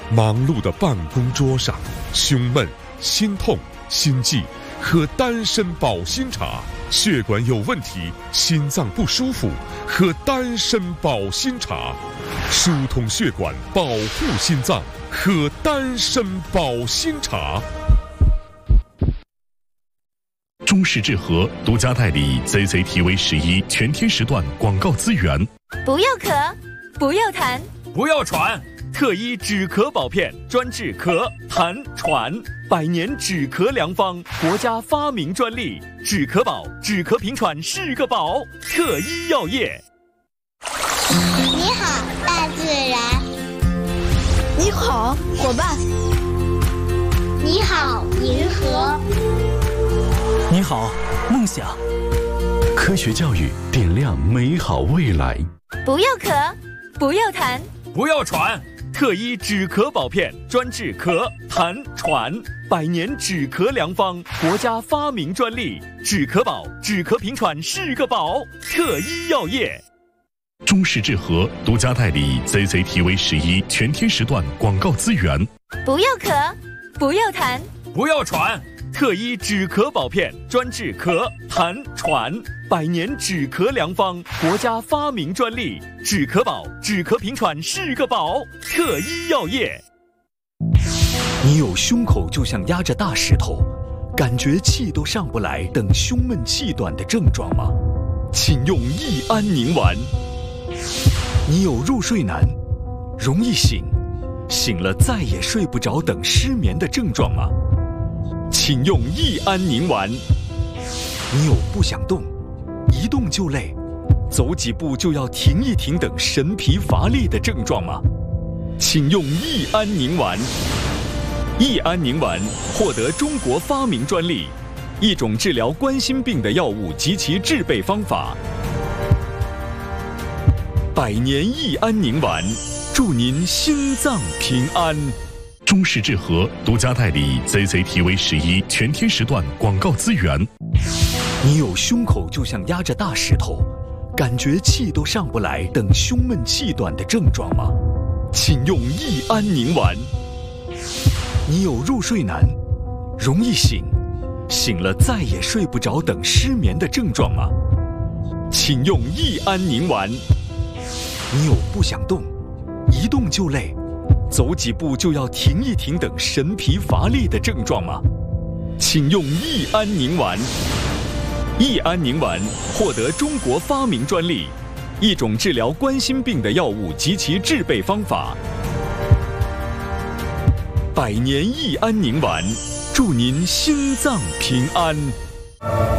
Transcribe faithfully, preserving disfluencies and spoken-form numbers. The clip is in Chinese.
忙碌的办公桌上，胸闷、心痛、心悸，喝丹参保心茶；血管有问题，心脏不舒服，喝丹参保心茶；疏通血管，保护心脏，喝丹参保心茶。 中式治和独家代理 Z Z T V 十一全天时段广告资源。 不要咳，不要痰， 不要喘。特一止咳宝片，专治咳、痰、喘，百年止咳良方，国家发明专利。止咳宝，止咳平喘是个宝。特一药业。 你好，大自然。 你好，伙伴。 你好，银河。 你好，梦想。 科学教育点亮美好未来。 不要咳，不要痰， 不要喘。特一止咳宝片，专治咳、痰、喘，百年止咳良方，国家发明专利。止咳宝，止咳平喘是个宝。特一药业。 中式治和独家代理 Z Z T V 十一全天时段广告资源。 不要咳，不要痰， 不要喘。特一止咳宝片，专治咳、痰、喘，百年止咳良方，国家发明专利。止咳宝，止咳平喘是个宝。特一药业。 你有胸口就像压着大石头，感觉气都上不来等胸闷气短的症状吗？请用益安宁丸。你有入睡难，容易醒，醒了再也睡不着等失眠的症状吗？请用益安宁丸。你有不想动，一动就累，走几步就要停一停等神疲乏力的症状吗？请用益安宁丸。益安宁丸获得中国发明专利，一种治疗冠心病的药物及其制备方法。百年益安宁丸，祝您心脏平安。 中式治和独家代理 Z Z T V 十一全天时段广告资源。 你有胸口就像压着大石头，感觉气都上不来等胸闷气短的症状吗？请用益安宁丸。你有入睡难，容易醒，醒了再也睡不着等失眠的症状吗？请用益安宁丸。你有不想动，一动就累，走几步就要停一停等神疲乏力的症状吗？请用益安宁丸。益安宁丸获得中国发明专利，一种治疗冠心病的药物及其制备方法。百年益安宁丸，祝您心脏平安。